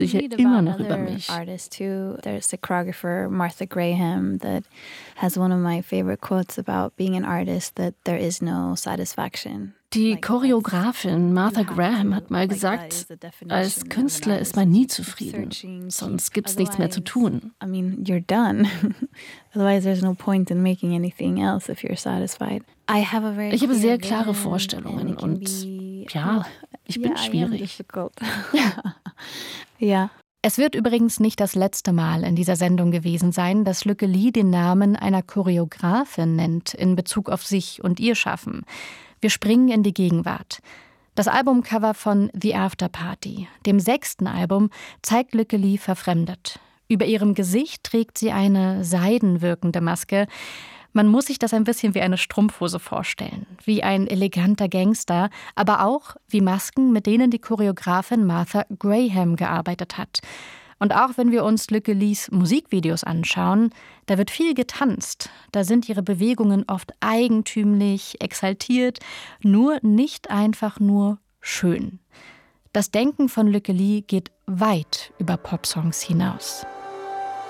sicher immer noch über mich. Artists too. There's the choreographer Martha Graham that has one of my favorite quotes about being an artist, that there is no satisfaction. Die Choreografin Martha Graham hat mal gesagt, als Künstler ist man nie zufrieden, sonst gibt's nichts mehr zu tun. I mean, you're done. Otherwise there's no point in making anything else if you're satisfied. Ich habe sehr klare Vorstellungen und ja, ich bin schwierig. Ja. Es wird übrigens nicht das letzte Mal in dieser Sendung gewesen sein, dass Lücke Lee den Namen einer Choreografin nennt in Bezug auf sich und ihr Schaffen. Wir springen in die Gegenwart. Das Albumcover von The After Party, dem 6. Album, zeigt Lücke Lee verfremdet. Über ihrem Gesicht trägt sie eine seidenwirkende Maske. Man muss sich das ein bisschen wie eine Strumpfhose vorstellen, wie ein eleganter Gangster, aber auch wie Masken, mit denen die Choreografin Martha Graham gearbeitet hat. Und auch wenn wir uns Lücke Lees Musikvideos anschauen, da wird viel getanzt. Da sind ihre Bewegungen oft eigentümlich, exaltiert, nur nicht einfach nur schön. Das Denken von Lücke Lee geht weit über Popsongs hinaus.